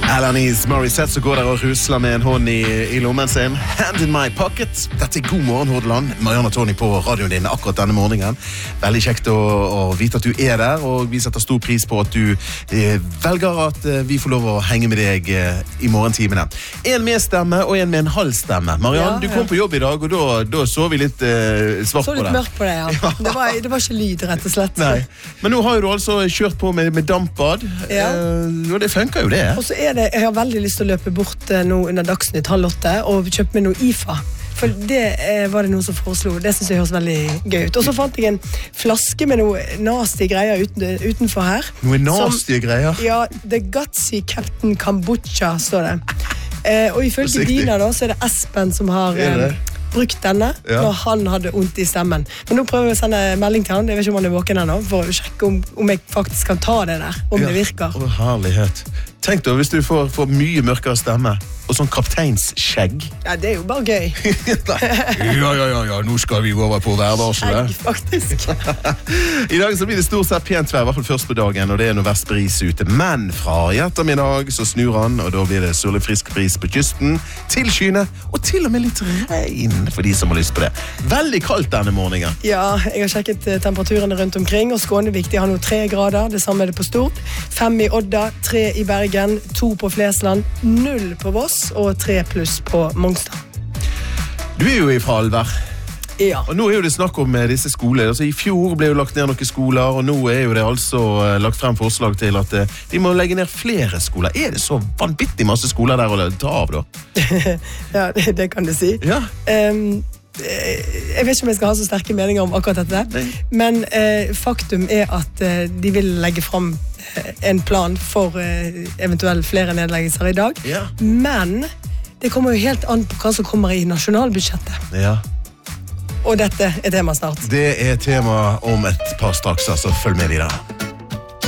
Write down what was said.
Alanis Morissette som går der og rusler med en hånd i lommen sin. Hand in my pocket. Dette God morgen, Hordaland. Marianne og Tony på radioen din akkurat denne morgenen. Veldig kjekt å vite at du der, og vi setter stor pris på at du velger at vi får lov å henge med deg i morgentimene. En med stemme og en med en halv stemme. Marianne, du kom på jobb i dag, og da så vi litt svart på det. Så litt mørkt på det, ja. Det var ikke lyd, rett og slett. Nei. Men nå har du altså kjørt på med dampbad, og det funker jo det. Og så jeg har veldig lyst til å løpe bort nå under Dagsnytt 7:30 og kjøpe meg noe IFA. For det var det noen som foreslo. Det synes jeg høres veldig gøy ut. Og så fant jeg en flaske med noe nasty greier utenfor her. Noe nasty greier? Ja, The Gutsy Captain Kombucha, står det. Og ifølge Dina da, så det Espen som har brukt denne når han hadde ondt i stemmen. Men nå prøver jeg å sende melding til han, jeg vet ikke om han våken ennå, for å sjekke om jeg faktisk kan ta det der, om det virker. Å, herlighet. Tenk da, hvis du får mye mørkere stemme, og sånn kapteinsskjegg. Ja, det jo bare gøy. ja, nå skal vi over på værvarselet. Skjegg, faktisk. I dag så blir det stort sett pent vær, I hvert fall først på dagen, og det noe verst bris ute. Men fra I ettermiddag så snur han, og da blir det sørlig frisk bris på kysten, til skyene, og til og med litt regn for de som har lyst på det. Veldig kaldt denne morgenen. Ja, jeg har sjekket temperaturene rundt omkring, og Skånevik, de har nå 3 grader, det samme det på Stord. 5 I Odda, 3 I Bergen, 2 på Flesland, 0 på Voss, og 3 pluss på Mongstad. Du jo I Falvær. Ja. Og nå jo det snakk om disse skoler. Altså, I fjor ble jo lagt ned noen skoler, og nå jo det altså lagt frem forslag til at de må legge ned flere skoler. Det så vanvittig masse skoler der å ta av, da? Ja, det kan du si. Ja. Jeg vet ikke om jeg skal ha så sterke meninger om akkurat dette, men faktum at de vil legge frem en plan for eventuelt flere nedleggelser I dag. Ja. Men det kommer jo helt an på hva som kommer I nasjonalbudsjettet. Ja. Og dette tema snart. Det tema om et par straks, altså følg med videre.